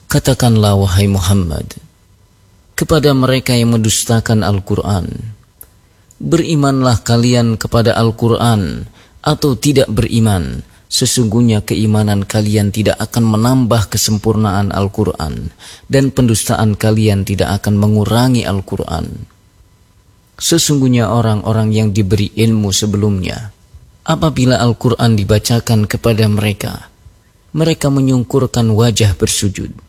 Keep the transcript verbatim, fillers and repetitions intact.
Katakanlah wahai Muhammad kepada mereka yang mendustakan Al-Quran, berimanlah kalian kepada Al-Quran atau tidak beriman, sesungguhnya keimanan kalian tidak akan menambah kesempurnaan Al-Quran, dan pendustaan kalian tidak akan mengurangi Al-Quran. Sesungguhnya orang-orang yang diberi ilmu sebelumnya, apabila Al-Quran dibacakan kepada mereka, mereka menyungkurkan wajah bersujud.